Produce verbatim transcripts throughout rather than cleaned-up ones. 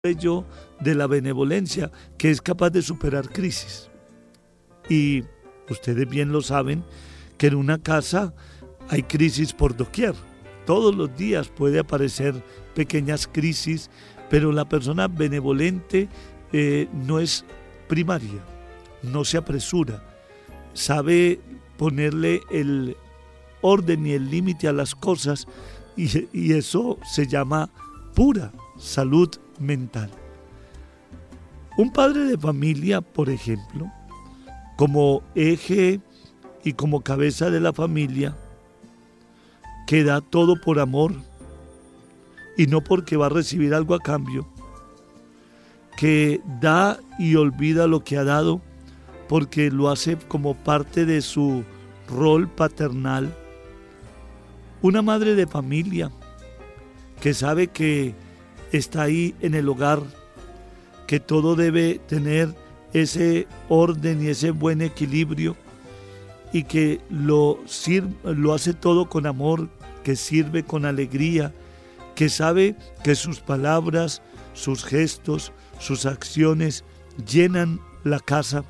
Ello de la benevolencia, que es capaz de superar crisis. Y ustedes bien lo saben, que en una casa hay crisis por doquier. Todos los días puede aparecer pequeñas crisis, pero la persona benevolente eh, no es primaria, no se apresura, sabe ponerle el orden y el límite a las cosas, y, y eso se llama pura salud mental. Un padre de familia, por ejemplo, como eje y como cabeza de la familia, que da todo por amor y no porque va a recibir algo a cambio, que da y olvida lo que ha dado porque lo hace como parte de su rol paternal. Una madre de familia que sabe que está ahí en el hogar, que todo debe tener ese orden y ese buen equilibrio, y que lo, sirve, lo hace todo con amor, que sirve con alegría, que sabe que sus palabras, sus gestos, sus acciones llenan la casa,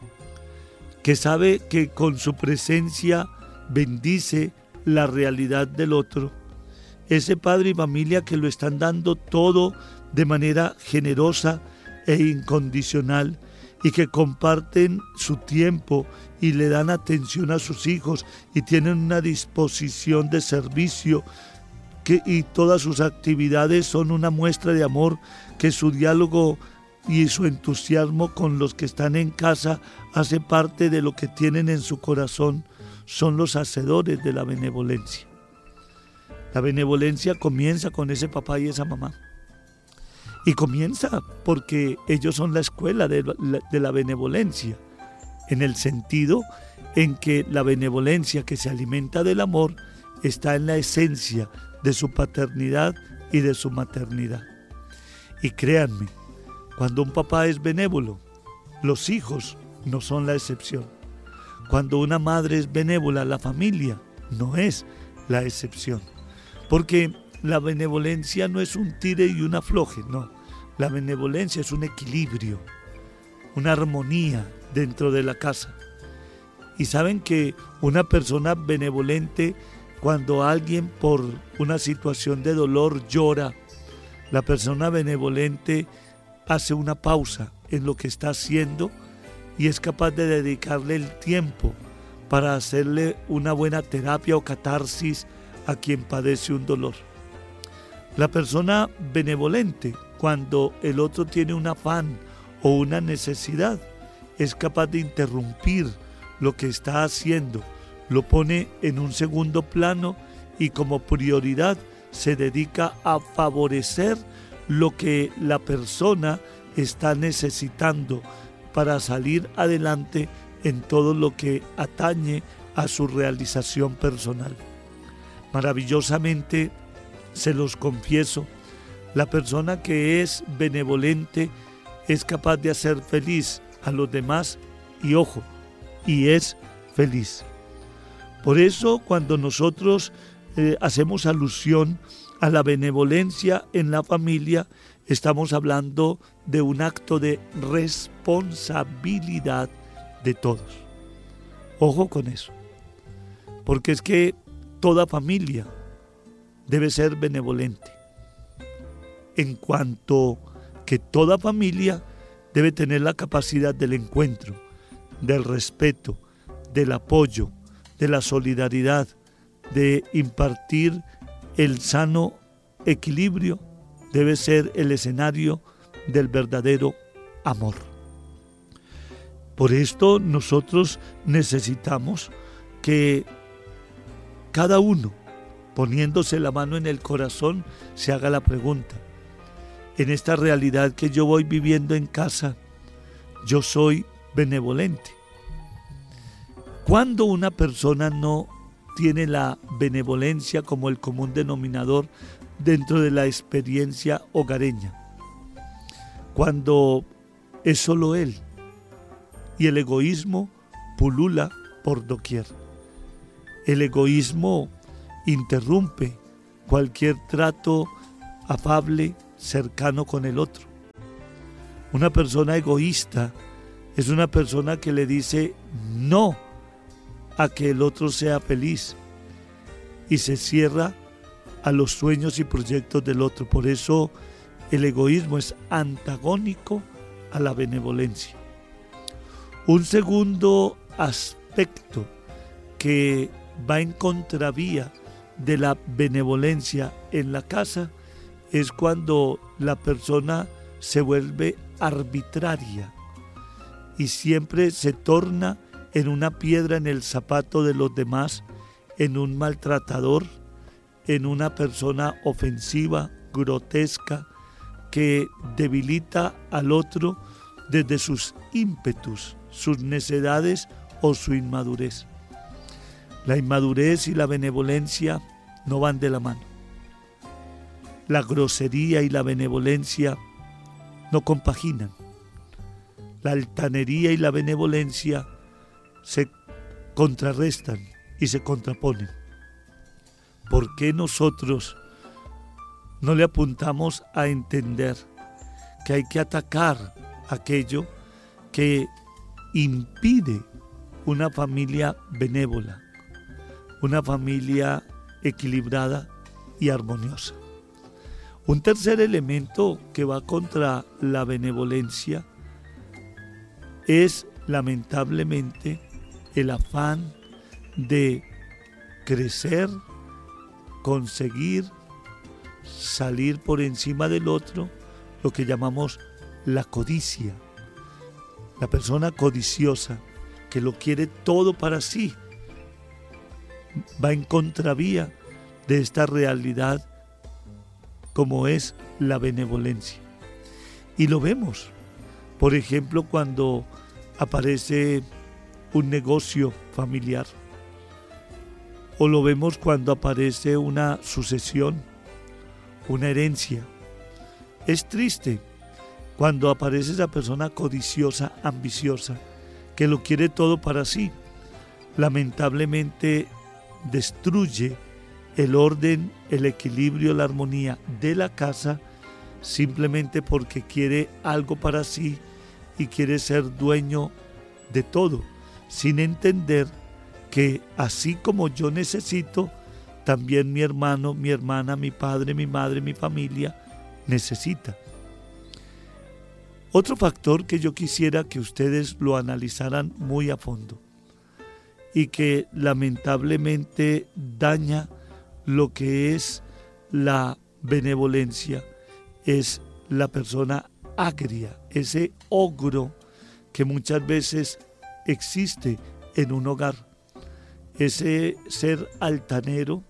que sabe que con su presencia bendice la realidad del otro. Ese padre y familia que lo están dando todo de manera generosa e incondicional, y que comparten su tiempo y le dan atención a sus hijos y tienen una disposición de servicio, que, y todas sus actividades son una muestra de amor, que su diálogo y su entusiasmo con los que están en casa hace parte de lo que tienen en su corazón. Son los hacedores de la benevolencia. La benevolencia comienza con ese papá y esa mamá. Y comienza porque ellos son la escuela de la, de la benevolencia, en el sentido en que la benevolencia que se alimenta del amor está en la esencia de su paternidad y de su maternidad. Y créanme, cuando un papá es benévolo, los hijos no son la excepción. Cuando una madre es benévola, la familia no es la excepción. Porque la benevolencia no es un tire y un afloje, no. La benevolencia es un equilibrio, una armonía dentro de la casa. Y saben que una persona benevolente, cuando alguien por una situación de dolor llora, la persona benevolente hace una pausa en lo que está haciendo y es capaz de dedicarle el tiempo para hacerle una buena terapia o catarsis a quien padece un dolor. La persona benevolente, cuando el otro tiene un afán o una necesidad, es capaz de interrumpir lo que está haciendo, lo pone en un segundo plano y como prioridad se dedica a favorecer lo que la persona está necesitando para salir adelante en todo lo que atañe a su realización personal. Maravillosamente, se los confieso, la persona que es benevolente es capaz de hacer feliz a los demás y ojo, y es feliz. Por eso cuando nosotros eh, hacemos alusión a la benevolencia en la familia, estamos hablando de un acto de responsabilidad de todos. Ojo con eso, porque es que toda familia debe ser benevolente, en cuanto que toda familia debe tener la capacidad del encuentro, del respeto, del apoyo, de la solidaridad, de impartir el sano equilibrio. Debe ser el escenario del verdadero amor. Por esto nosotros necesitamos que cada uno, poniéndose la mano en el corazón, se haga la pregunta: en esta realidad que yo voy viviendo en casa, ¿yo soy benevolente? Cuando una persona no tiene la benevolencia como el común denominador dentro de la experiencia hogareña, cuando es solo él y el egoísmo pulula por doquier. El egoísmo interrumpe cualquier trato afable, cercano con el otro. Una persona egoísta es una persona que le dice no a que el otro sea feliz y se cierra a los sueños y proyectos del otro. Por eso el egoísmo es antagónico a la benevolencia. Un segundo aspecto que va en contravía de la benevolencia en la casa es cuando la persona se vuelve arbitraria y siempre se torna en una piedra en el zapato de los demás, en un maltratador, en una persona ofensiva, grotesca, que debilita al otro desde sus ímpetus, sus necedades o su inmadurez. La inmadurez y la benevolencia no van de la mano. La grosería y la benevolencia no compaginan. La altanería y la benevolencia se contrarrestan y se contraponen. ¿Por qué nosotros no le apuntamos a entender que hay que atacar aquello que impide una familia benévola, una familia equilibrada y armoniosa? Un tercer elemento que va contra la benevolencia es lamentablemente el afán de crecer, conseguir, salir por encima del otro, lo que llamamos la codicia. La persona codiciosa que lo quiere todo para sí va en contravía de esta realidad como es la benevolencia. Y lo vemos, por ejemplo, cuando aparece un negocio familiar, o lo vemos cuando aparece una sucesión, una herencia. Es triste cuando aparece esa persona codiciosa, ambiciosa, que lo quiere todo para sí. Lamentablemente destruye el orden, el equilibrio, la armonía de la casa simplemente porque quiere algo para sí y quiere ser dueño de todo, sin entender que así como yo necesito, también mi hermano, mi hermana, mi padre, mi madre, mi familia necesita. Otro factor que yo quisiera que ustedes lo analizaran muy a fondo y que lamentablemente daña lo que es la benevolencia es la persona agria, ese ogro que muchas veces existe en un hogar, ese ser altanero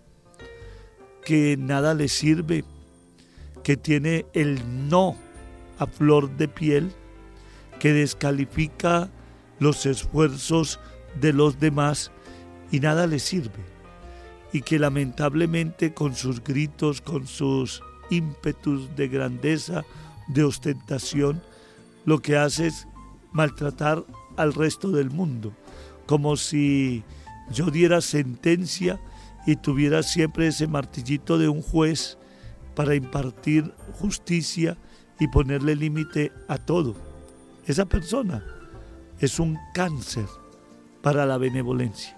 que nada le sirve, que tiene el no a flor de piel, que descalifica los esfuerzos de los demás y nada le sirve, y que lamentablemente con sus gritos, con sus ímpetus de grandeza, de ostentación, lo que hace es maltratar al resto del mundo, como si yo diera sentencia y tuviera siempre ese martillito de un juez para impartir justicia y ponerle límite a todo. Esa persona es un cáncer para la benevolencia.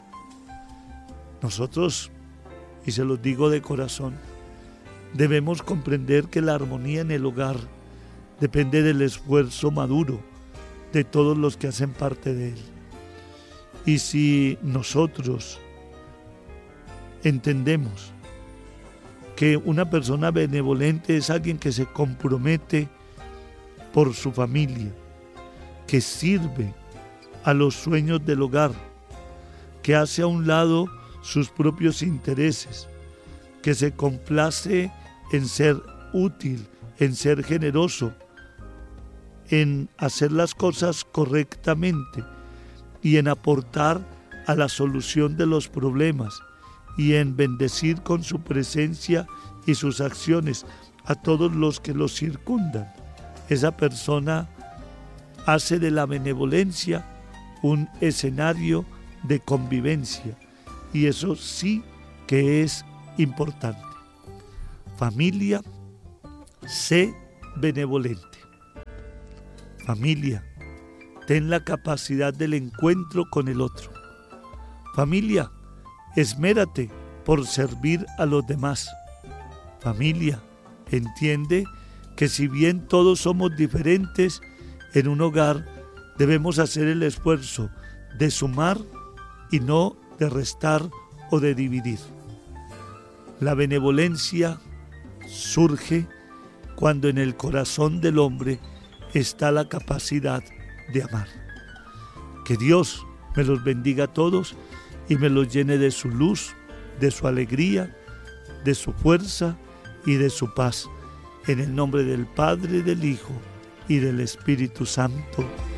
Nosotros, y se los digo de corazón, debemos comprender que la armonía en el hogar depende del esfuerzo maduro de todos los que hacen parte de él. Y si nosotros entendemos que una persona benevolente es alguien que se compromete por su familia, que sirve a los sueños del hogar, que hace a un lado sus propios intereses, que se complace en ser útil, en ser generoso, en hacer las cosas correctamente y en aportar a la solución de los problemas y en bendecir con su presencia y sus acciones a todos los que los circundan. Esa persona hace de la benevolencia un escenario de convivencia y eso sí que es importante. Familia, sé benevolente. Familia, ten la capacidad del encuentro con el otro. Familia, esmérate por servir a los demás. Familia, entiende que si bien todos somos diferentes, en un hogar debemos hacer el esfuerzo de sumar y no de restar o de dividir. La benevolencia surge cuando en el corazón del hombre está la capacidad de amar. Que Dios me los bendiga a todos y me los llene de su luz, de su alegría, de su fuerza y de su paz. En el nombre del Padre, del Hijo y del Espíritu Santo.